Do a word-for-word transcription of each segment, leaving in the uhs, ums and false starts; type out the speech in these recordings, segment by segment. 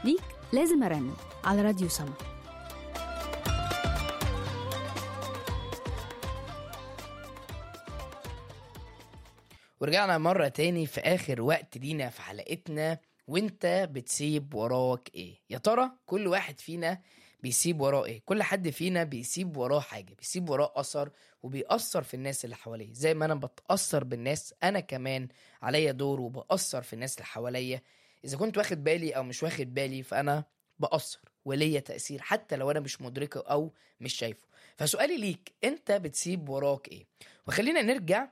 ليك لازم أرنم على راديو سما. ورجعنا مرة تاني في آخر وقت لينا في حلقتنا. وانت بتسيب وراك ايه؟ يا ترى كل واحد فينا بيسيب وراه ايه؟ كل حد فينا بيسيب وراه حاجة، بيسيب وراه أثر وبيأثر في الناس اللي حواليه. زي ما أنا بتأثر بالناس، أنا كمان عليا دور وبأثر في الناس اللي حواليا. إذا كنت واخد بالي أو مش واخد بالي فأنا بأثر وليا تأثير حتى لو أنا مش مدركه أو مش شايفه. فسؤالي ليك، انت بتسيب وراك ايه؟ وخلينا نرجع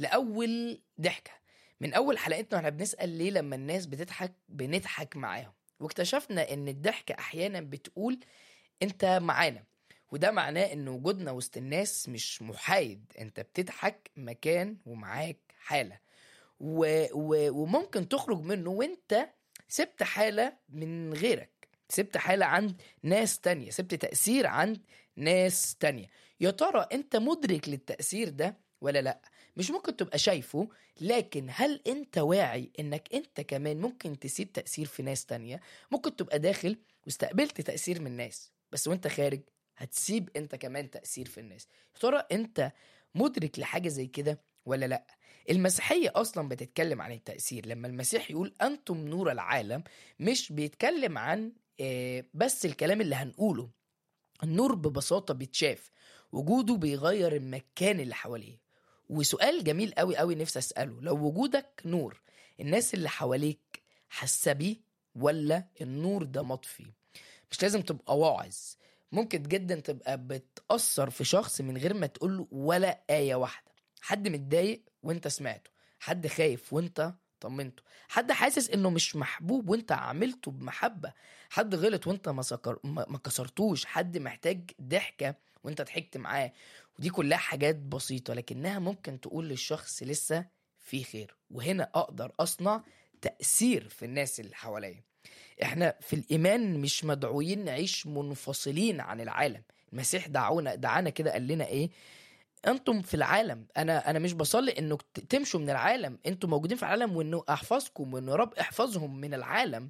لأول ضحكة من أول حلقتنا. احنا بنسأل ليه لما الناس بتضحك بنضحك معاهم، واكتشفنا ان الضحكة احيانا بتقول انت معانا، وده معناه ان وجودنا وسط الناس مش محايد. انت بتضحك مكان ومعاك حالة و... و... وممكن تخرج منه وانت سبت حالة من غيرك، سبت حالة عند ناس تانية، سبت تأثير عند ناس تانية. يا ترى انت مدرك للتأثير ده ولا لا؟ مش ممكن تبقى شايفه، لكن هل انت واعي انك انت كمان ممكن تسيب تأثير في ناس تانية؟ ممكن تبقى داخل واستقبلت تأثير من ناس، بس وانت خارج هتسيب انت كمان تأثير في الناس. يا ترى انت مدرك لحاجة زي كده ولا لا؟ المسيحية اصلا بتتكلم عن التأثير. لما المسيح يقول انتم نور العالم، مش بيتكلم عن آه، بس الكلام اللي هنقوله. النور ببساطة بيتشاف، وجوده بيغير المكان اللي حواليه. وسؤال جميل قوي قوي نفسي أسأله، لو وجودك نور، الناس اللي حواليك حاسة بيه ولا النور ده مطفي؟ مش لازم تبقى واعظ، ممكن جدا تبقى بتأثر في شخص من غير ما تقوله ولا آية واحدة. حد متضايق وانت سمعته، حد خايف وانت طمنته، حد حاسس انه مش محبوب وانت عملته بمحبة، حد غلط وانت ما, سكر... ما ما كسرتوش، حد محتاج ضحكة وانت ضحكت معاه. ودي كلها حاجات بسيطة لكنها ممكن تقول للشخص لسه في خير، وهنا اقدر اصنع تأثير في الناس اللي حواليا. احنا في الإيمان مش مدعوين نعيش منفصلين عن العالم. المسيح دعونا دعانا كده، قال لنا ايه؟ انتم في العالم. انا انا مش بصلي انك ت- تمشوا من العالم، انتم موجودين في العالم وانه احفظكم، وانه رب احفظهم من العالم.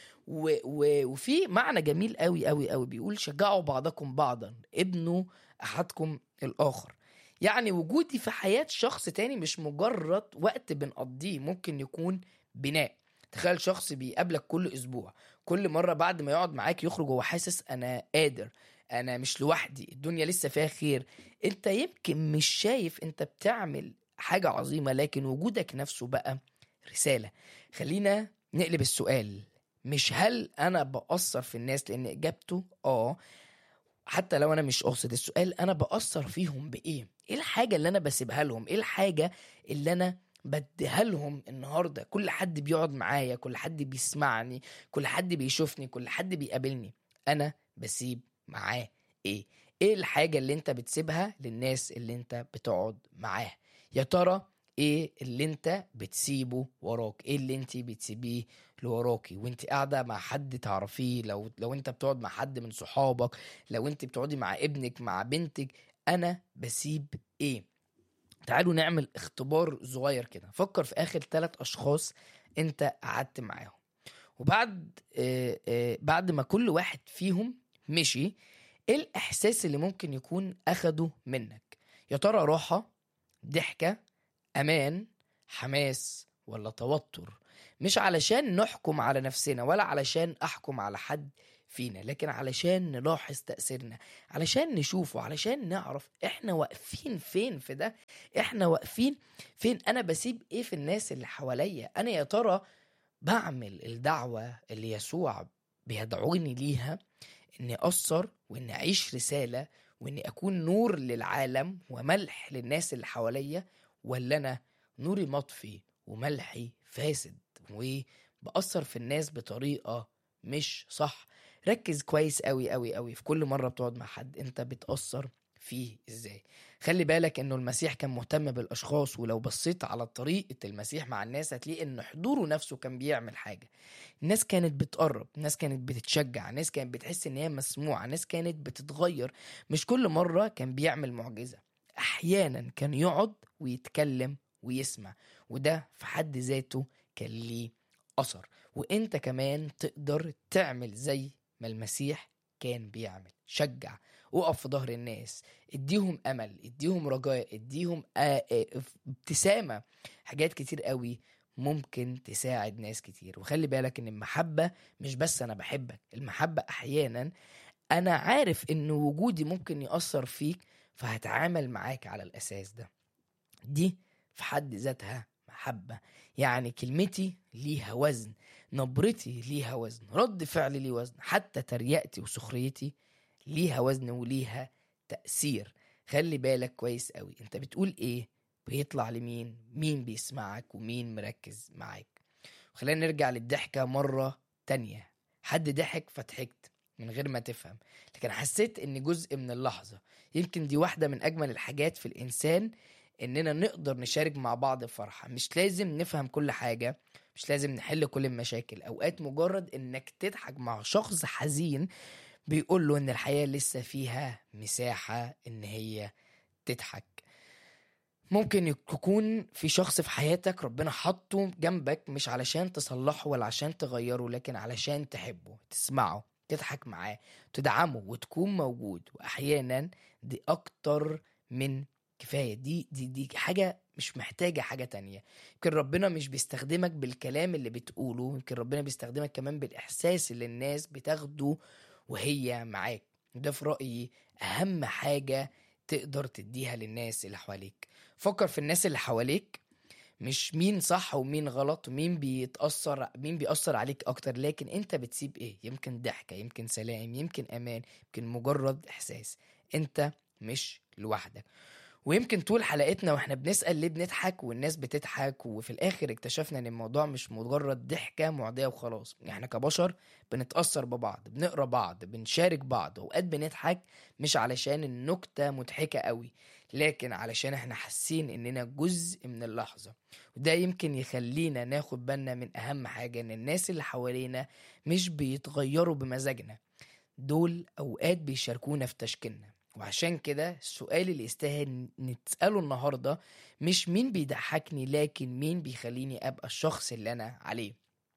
و و وفي معنى جميل قوي قوي قوي بيقول شجعوا بعضكم بعضا، ابنوا احدكم الاخر. يعني وجودي في حياة شخص تاني مش مجرد وقت بنقضيه، ممكن يكون بناء. تخيل شخص بيقابلك كل اسبوع، كل مرة بعد ما يقعد معاك يخرج هو حاسس انا قادر، انا مش لوحدي، الدنيا لسه فيها خير. انت يمكن مش شايف انت بتعمل حاجة عظيمة، لكن وجودك نفسه بقى رسالة. خلينا نقلب السؤال، مش هل انا بأثر في الناس، لان اجابته اه حتى لو انا مش قاصد. السؤال انا بأثر فيهم بايه؟ ايه الحاجة اللي انا بسيبها لهم؟ ايه الحاجة اللي انا بديها لهم النهاردة؟ كل حد بيقعد معايا، كل حد بيسمعني، كل حد بيشوفني، كل حد بيقابلني، انا بسيب معاه ايه؟ ايه الحاجة اللي انت بتسيبها للناس اللي انت بتقعد معاها؟ يا ترى ايه اللي انت بتسيبه وراك؟ ايه اللي انت بتسيبيه لوراكي وانت قاعدة مع حد تعرفيه؟ لو لو انت بتقعد مع حد من صحابك، لو انت بتقعدي مع ابنك مع بنتك، انا بسيب ايه؟ تعالوا نعمل اختبار صغير كده. فكر في اخر ثلاث اشخاص انت قعدت معاهم، وبعد آه آه بعد ما كل واحد فيهم مشي، ايه الاحساس اللي ممكن يكون اخده منك؟ يا ترى راحة، ضحكة، امان، حماس، ولا توتر؟ مش علشان نحكم على نفسنا ولا علشان احكم على حد فينا، لكن علشان نلاحظ تأثيرنا، علشان نشوفه، علشان نعرف احنا واقفين فين في ده، احنا واقفين فين. انا بسيب ايه في الناس اللي حواليا؟ انا يا ترى بعمل الدعوة اللي يسوع بيدعوني ليها، اني اثر واني اعيش رسالة واني اكون نور للعالم وملح للناس اللي حواليا، ولا انا نوري مطفي وملحي فاسد وبأثر في الناس بطريقة مش صح؟ ركز كويس قوي قوي قوي في كل مرة بتقعد مع حد انت بتأثر فيه ازاي. خلي بالك انه المسيح كان مهتم بالاشخاص، ولو بصيت على طريقة المسيح مع الناس هتلاقي ان حضوره نفسه كان بيعمل حاجة. الناس كانت بتقرب، الناس كانت بتتشجع، الناس كانت بتحس ان هي مسموعة، الناس كانت بتتغير. مش كل مرة كان بيعمل معجزة، احيانا كان يقعد ويتكلم ويسمع، وده في حد ذاته كان ليه أثر. وانت كمان تقدر تعمل زي ما المسيح كان بيعمل. شجع، وقف في ظهر الناس، اديهم امل، اديهم رجاء، اديهم آه آه ابتسامة. حاجات كتير قوي ممكن تساعد ناس كتير. وخلي بالك ان المحبة مش بس انا بحبك، المحبة احيانا انا عارف ان وجودي ممكن يأثر فيك، فهتعامل معاك على الاساس ده. دي في حد ذاتها محبة. يعني كلمتي ليها وزن، نبرتي ليها وزن، رد فعلي ليه وزن، حتى تريقتي وسخريتي ليها وزن وليها تأثير. خلي بالك كويس قوي انت بتقول ايه بيطلع لمين، مين بيسمعك ومين مركز معاك. وخلينا نرجع للضحكة مرة تانية. حد ضحك فضحكت من غير ما تفهم، لكن حسيت ان جزء من اللحظة. يمكن دي واحدة من اجمل الحاجات في الانسان، اننا نقدر نشارك مع بعض الفرحة. مش لازم نفهم كل حاجة، مش لازم نحل كل المشاكل. اوقات مجرد انك تضحك مع شخص حزين بيقول له ان الحياة لسه فيها مساحة ان هي تضحك. ممكن يكون في شخص في حياتك ربنا حطه جنبك مش علشان تصلحه ولا عشان تغيره، لكن علشان تحبه، تسمعه، تضحك معاه، تدعمه وتكون موجود. واحيانا دي اكتر من كفاية. دي دي دي حاجة مش محتاجة حاجة تانية. يمكن ربنا مش بيستخدمك بالكلام اللي بتقوله، يمكن ربنا بيستخدمك كمان بالإحساس اللي الناس بتاخده وهي معاك. ده في رأيي أهم حاجة تقدر تديها للناس اللي حواليك. فكر في الناس اللي حواليك، مش مين صح ومين غلط ومين بيتأثر مين بيأثر عليك أكتر، لكن أنت بتسيب إيه. يمكن ضحكة، يمكن سلام، يمكن أمان، يمكن مجرد إحساس. أنت مش لوحدك. ويمكن طول حلقتنا واحنا بنسأل ليه بنضحك والناس بتضحك، وفي الاخر اكتشفنا ان الموضوع مش مجرد ضحكة معدية وخلاص. احنا كبشر بنتأثر ببعض، بنقرأ بعض، بنشارك بعض. اوقات بنضحك مش علشان النكتة مضحكة قوي، لكن علشان احنا حاسين اننا جزء من اللحظة. وده يمكن يخلينا ناخد بالنا من اهم حاجة، ان الناس اللي حوالينا مش بيتغيروا بمزاجنا، دول اوقات بيشاركونا في تشكيلنا. وعشان كده السؤال اللي يستاهل نتسأله النهاردة مش مين بيضحكني، لكن مين بيخليني أبقى الشخص اللي أنا عليه.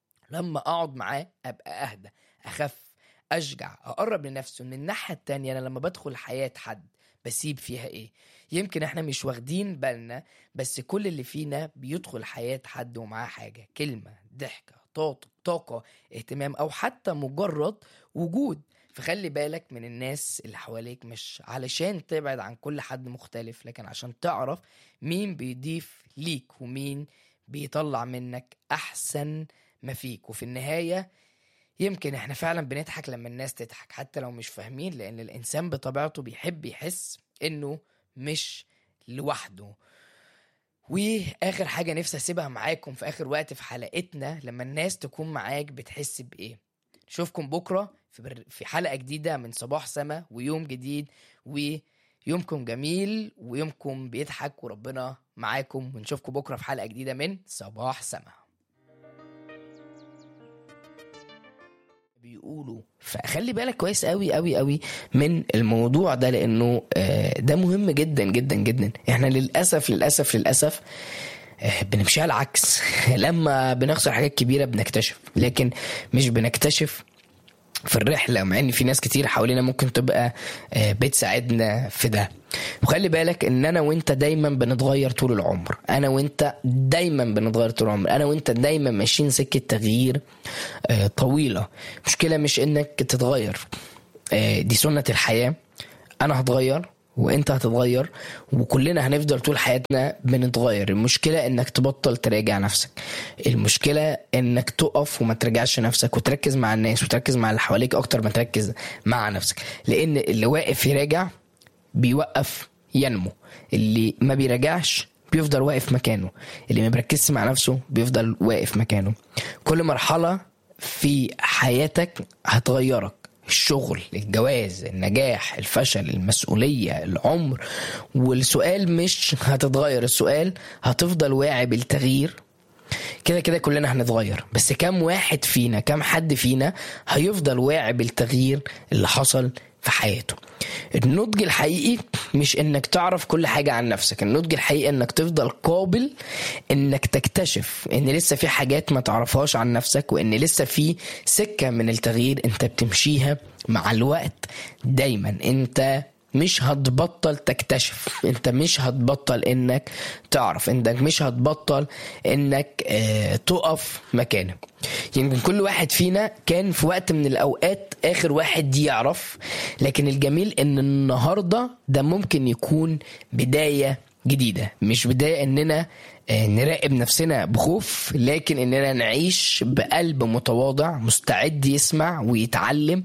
لما أقعد معاه أبقى أهدى، أخف، أشجع، أقرب لنفسه. من الناحية التانية أنا لما بدخل حياة حد بسيب فيها إيه. يمكن إحنا مش واخدين بالنا، بس كل اللي فينا بيدخل حياة حد ومعاه حاجة، كلمة، ضحكة، طاقة، اهتمام، أو حتى مجرد وجود. فخلي بالك من الناس اللي حواليك، مش علشان تبعد عن كل حد مختلف، لكن عشان تعرف مين بيضيف ليك ومين بيطلع منك أحسن ما فيك. وفي النهاية يمكن احنا فعلا بنضحك لما الناس تضحك حتى لو مش فاهمين، لأن الإنسان بطبيعته بيحب يحس إنه مش لوحده. وآخر حاجة نفسي أسيبها معاكم في آخر وقت في حلقتنا، لما الناس تكون معاك بتحس بإيه. نشوفكم بكرة في حلقة جديدة من صباح سما، ويوم جديد، ويومكم جميل ويومكم بيضحك وربنا معاكم. ونشوفكم بكرة في حلقة جديدة من صباح سما. بيقولوا فخلي بالك كويس قوي قوي قوي من الموضوع ده، لأنه ده مهم جدا جدا جدا. احنا للأسف للأسف للأسف بنمشي على العكس. لما بنخسر حاجات كبيرة بنكتشف، لكن مش بنكتشف في الرحلة، مع ان في ناس كتير حوالينا ممكن تبقى بتساعدنا في ده. وخلي بالك ان انا وانت دايما بنتغير طول العمر، انا وانت دايما بنتغير طول العمر، انا وانت دايما ماشيين سكة تغيير طويلة. مشكلة مش انك تتغير، دي سنة الحياة. انا هتغير وانت هتتغير، وكلنا هنفضل طول حياتنا بنتغير. المشكلة انك تبطل تراجع نفسك، المشكلة انك تقف وما تراجعش نفسك، وتركز مع الناس وتركز مع اللي حواليك اكتر ما تركز مع نفسك. لان اللي واقف يراجع بيوقف ينمو، اللي ما بيراجعش بيفضل واقف مكانه، اللي ما بيركزش مع نفسه بيفضل واقف مكانه. كل مرحلة في حياتك هتغيرك، الشغل، الجواز، النجاح، الفشل، المسؤولية، العمر. والسؤال مش هتتغير، السؤال هتفضل واعي بالتغيير. كده كده كلنا هنتغير، بس كم واحد فينا، كم حد فينا هيفضل واعي بالتغيير اللي حصل في حياته. النضج الحقيقي مش انك تعرف كل حاجة عن نفسك، النضج الحقيقي انك تفضل قابل انك تكتشف ان لسه في حاجات ما تعرفهاش عن نفسك، وان لسه في سكة من التغيير انت بتمشيها مع الوقت. دايما انت مش هتبطل تكتشف، انت مش هتبطل انك تعرف، انك مش هتبطل انك اه تقف مكانك. يمكن كل واحد فينا كان في وقت من الاوقات اخر واحد يعرف، لكن الجميل ان النهاردة ده ممكن يكون بداية جديدة، مش بداية اننا نراقب نفسنا بخوف، لكن اننا نعيش بقلب متواضع مستعد يسمع ويتعلم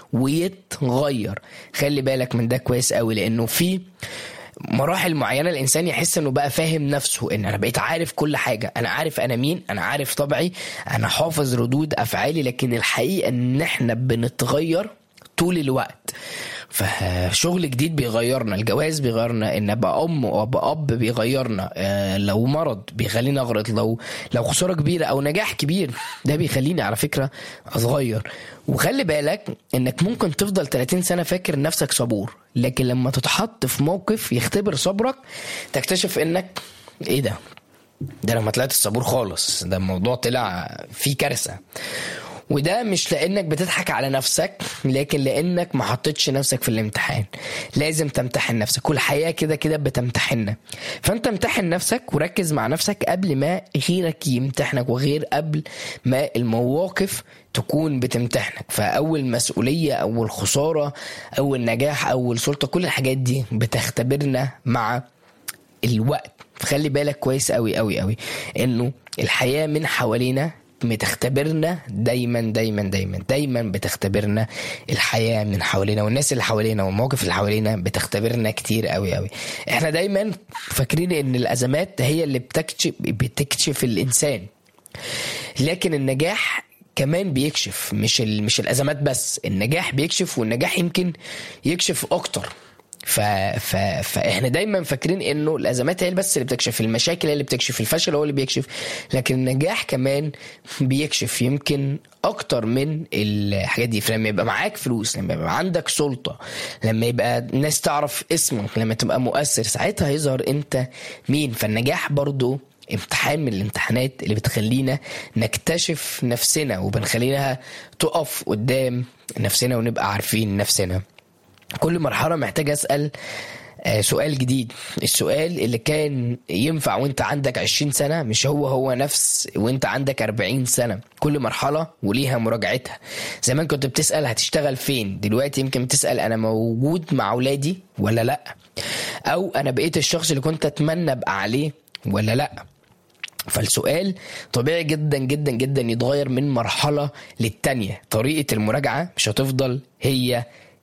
ويتغير. خلي بالك من ده كويس قوي، لانه في مراحل معينة الانسان يحس انه بقى فاهم نفسه، ان انا بقيت عارف كل حاجة، انا عارف انا مين، انا عارف طبعي، انا حافظ ردود افعالي. لكن الحقيقة ان احنا بنتغير طول الوقت. فشغل جديد بيغيرنا، الجواز بيغيرنا، ان ابقى ام وابقى اب بيغيرنا، آه لو مرض بيخليني اغرط، لو لو خساره كبيره او نجاح كبير ده بيخليني على فكره اصغير. وخلي بالك انك ممكن تفضل ثلاثين سنه فاكر نفسك صبور، لكن لما تتحط في موقف يختبر صبرك تكتشف انك ايه ده ده انا ما طلعتش صبور خالص، ده الموضوع طلع فيه كارثه. وده مش لانك بتضحك على نفسك، لكن لانك ما حطيتش نفسك في الامتحان. لازم تمتحن نفسك، كل حياة كده كده بتمتحننا. فانت امتحن نفسك وركز مع نفسك قبل ما غيرك يمتحنك، وغير قبل ما المواقف تكون بتمتحنك. فاول مسؤولية، اول خسارة، اول نجاح، اول سلطة، كل الحاجات دي بتختبرنا مع الوقت. فخلي بالك كويس قوي قوي قوي انه الحياة من حوالينا بتختبرنا دايما دايما دايما دايما بتختبرنا الحياة من حوالينا، والناس اللي حوالينا والمواقف اللي حوالينا بتختبرنا كتير قوي قوي. احنا دايما فاكرين ان الازمات هي اللي بتكشف بتكشف الانسان، لكن النجاح كمان بيكشف. مش ال... مش الازمات بس، النجاح بيكشف، والنجاح يمكن يكشف اكتر. ف... ف... فاحنا دايما فاكرين انه الازمات هي بس اللي بتكشف، المشاكل هي اللي بتكشف، الفشل هو اللي بيكشف، لكن النجاح كمان بيكشف يمكن اكتر من الحاجات دي. فلما يبقى معاك فلوس، لما يبقى عندك سلطة، لما يبقى الناس تعرف اسمك، لما تبقى مؤثر، ساعتها يظهر انت مين. فالنجاح برضو امتحان من الامتحانات اللي بتخلينا نكتشف نفسنا، وبنخليناها تقف قدام نفسنا ونبقى عارفين نفسنا. كل مرحلة محتاج أسأل سؤال جديد. السؤال اللي كان ينفع وانت عندك عشرين سنة مش هو هو نفس وانت عندك أربعين سنة. كل مرحلة وليها مراجعتها. زمان كنت بتسأل هتشتغل فين، دلوقتي يمكن بتسأل أنا موجود مع أولادي ولا لأ، أو أنا بقيت الشخص اللي كنت أتمنى أبقى عليه ولا لأ. فالسؤال طبيعي جدا جدا جدا يتغير من مرحلة للتانية. طريقة المراجعة مش هتفضل هي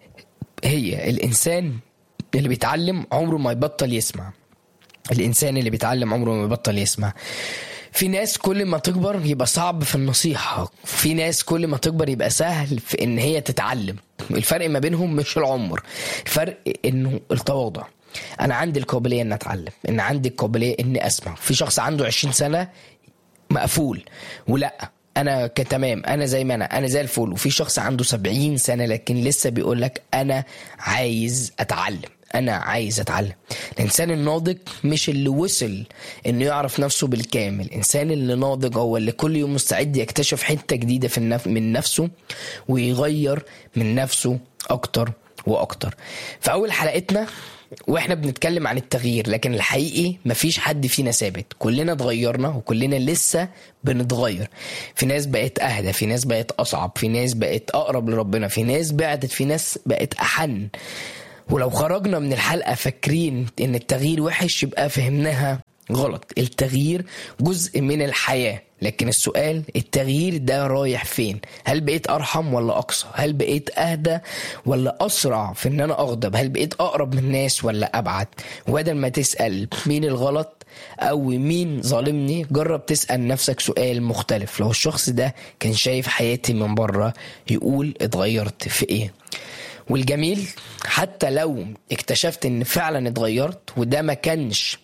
هي. الإنسان اللي بيتعلم عمره ما يبطل يسمع. الإنسان اللي بيتعلم عمره ما يبطل يسمع. في ناس كل ما تكبر يبقى صعب في النصيحة، في ناس كل ما تكبر يبقى سهل في إن هي تتعلم. الفرق ما بينهم مش العمر، الفرق إنه التواضع. أنا عندي القابلية إن أتعلم، إن عندي القابلية إن أسمع. في شخص عنده عشرين سنة مقفول ولا انا كتمام، انا زي ما انا انا زي الفل. وفي شخص عنده سبعين سنة لكن لسه بيقولك انا عايز اتعلم، انا عايز اتعلم. الانسان الناضج مش اللي وصل انه يعرف نفسه بالكامل. الانسان اللي ناضج هو اللي كل يوم مستعد يكتشف حتة جديدة في النف... من نفسه، ويغير من نفسه اكتر واكتر. فاول حلقتنا واحنا بنتكلم عن التغيير، لكن الحقيقي مفيش حد فينا ثابت، كلنا اتغيرنا وكلنا لسه بنتغير. في ناس بقت اهدى، في ناس بقت اصعب، في ناس بقت اقرب لربنا، في ناس بعدت، في ناس بقت احن. ولو خرجنا من الحلقة فاكرين ان التغيير وحش يبقى فهمناها غلط. التغيير جزء من الحياة، لكن السؤال التغيير ده رايح فين؟ هل بقيت أرحم ولا أقصى؟ هل بقيت أهدى ولا أسرع في إن أنا أغضب؟ هل بقيت أقرب من الناس ولا أبعد؟ وبدل ما تسأل مين الغلط أو مين ظالمني، جرب تسأل نفسك سؤال مختلف. لو الشخص ده كان شايف حياتي من بره يقول اتغيرت في إيه؟ والجميل حتى لو اكتشفت إن فعلا اتغيرت وده ما كانش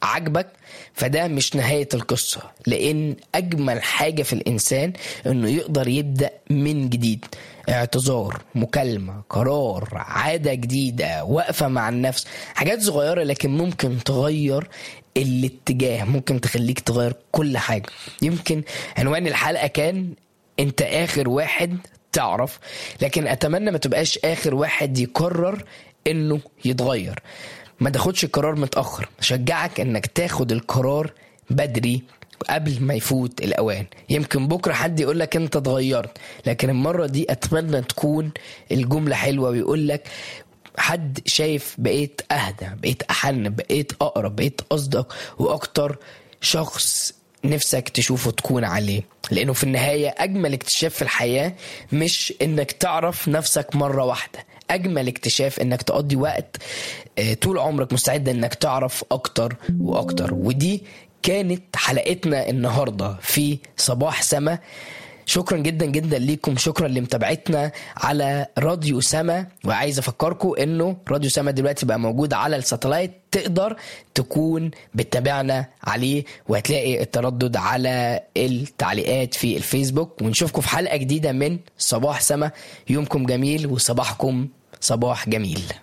عاجبك فده مش نهاية القصة، لأن أجمل حاجة في الإنسان إنه يقدر يبدأ من جديد. اعتذار، مكالمة، قرار، عادة جديدة، وقفة مع النفس، حاجات صغيرة لكن ممكن تغير الاتجاه، ممكن تخليك تغير كل حاجة. يمكن عنوان الحلقة كان انت آخر واحد تعرف، لكن أتمنى ما تبقاش آخر واحد يقرر إنه يتغير. ما تاخدش القرار متأخر، شجعك انك تاخد القرار بدري قبل ما يفوت الأوان. يمكن بكرة حد يقولك انت اتغيرت، لكن المرة دي أتمنى تكون الجملة حلوة ويقولك حد شايف بقيت أهدى، بقيت أحن، بقيت أقرب، بقيت أصدق وأكتر شخص نفسك تشوفه تكون عليه. لأنه في النهاية أجمل اكتشاف في الحياة مش إنك تعرف نفسك مرة واحدة، أجمل اكتشاف إنك تقضي وقت طول عمرك مستعد إنك تعرف أكتر وأكتر. ودي كانت حلقتنا النهاردة في صباح سما. شكرا جدا جدا ليكم، شكرا لمتابعتنا على راديو سما. وعايز افكركم انه راديو سما دلوقتي بقى موجود على الساتلايت، تقدر تكون بتتابعنا عليه وهتلاقي التردد على التعليقات في الفيسبوك. ونشوفكم في حلقة جديدة من صباح سما. يومكم جميل وصباحكم صباح جميل.